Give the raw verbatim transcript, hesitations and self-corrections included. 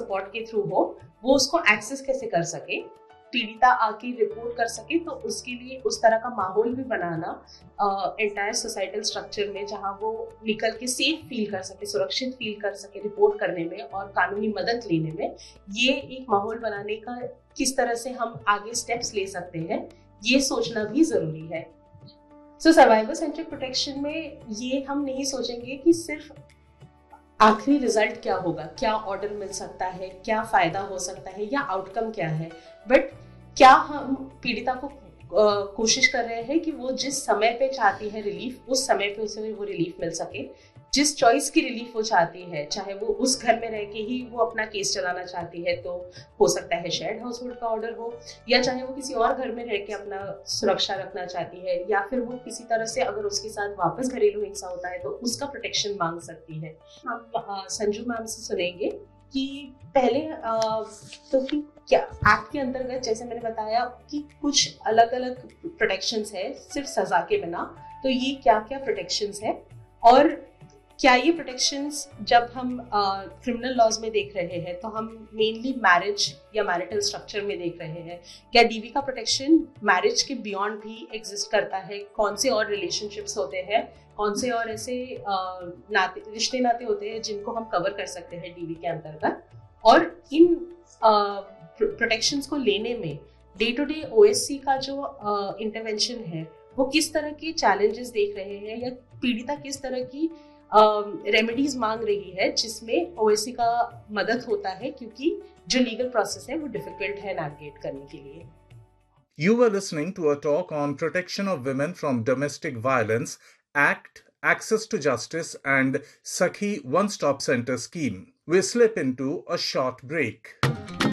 Support के through हो, वो उसको एक्सेस कैसे कर सके, पीड़िता आके रिपोर्ट कर सके। तो उसके लिए उस तरह का माहौल भी बनाना एंटायर सोसाइटल स्ट्रक्चर में, जहाँ वो निकल के सेफ फील कर सके, सुरक्षित फील कर सके रिपोर्ट करने में और कानूनी मदद लेने में, ये एक माहौल बनाने का किस तरह से हम आगे स्टेप्स ले सकते हैं, ये सोचना भी जरूरी है। सो सर्वाइवर सेंट्रिक प्रोटेक्शन में ये हम नहीं सोचेंगे कि सिर्फ आखिरी रिजल्ट क्या होगा, क्या ऑर्डर मिल सकता है, क्या फायदा हो सकता है या आउटकम क्या है, बट क्या हम पीड़िता को uh, कोशिश कर रहे हैं कि वो जिस समय पे चाहती है रिलीफ, उस समय पे उसे वो रिलीफ मिल सके, जिस चॉइस की रिलीफ वो चाहती है, चाहे वो उस घर में रह के ही वो अपना केस चलाना चाहती है तो हो सकता है शेयर्ड हाउस होल्ड का ऑर्डर हो, या चाहे वो किसी और घर में रह के अपना सुरक्षा रखना चाहती है, या फिर वो किसी तरह से अगर उसके साथ वापस घरेलू हिंसा होता है तो उसका प्रोटेक्शन मांग सकती है। हम संजू मैम से सुनेंगे कि पहले आ, तो कि क्या एक्ट के अंतर्गत, जैसे मैंने बताया कि कुछ अलग अलग प्रोटेक्शंस है सिर्फ सजा के बिना, तो ये क्या क्या प्रोटेक्शंस है और क्या ये प्रोटेक्शंस जब हम क्रिमिनल लॉज में देख रहे हैं तो हम मेनली मैरिज या मैरिटल स्ट्रक्चर में देख रहे हैं, क्या डीवी का प्रोटेक्शन मैरिज के बियॉन्ड भी एग्जिस्ट करता है, कौन से और रिलेशनशिप्स होते हैं, कौन से और ऐसे नाते रिश्ते नाते होते हैं जिनको हम कवर कर सकते हैं डीवी के अंतर्गत, और इन प्रोटेक्शंस को लेने में डे टू डे ओएससी का जो इंटरवेंशन है वो किस तरह के चैलेंजेस देख रहे हैं, या पीड़िता किस तरह की रेमेडीज uh, मांग रही है जिसमें ओएससी का मदद होता है, क्योंकि जो लीगल प्रोसेस है वो डिफिकल्ट है नेविगेट करने के लिए। You were listening to a talk on protection of women from domestic violence, Act, Access to Justice and Sakhi One Stop Center scheme. We slip into a short break.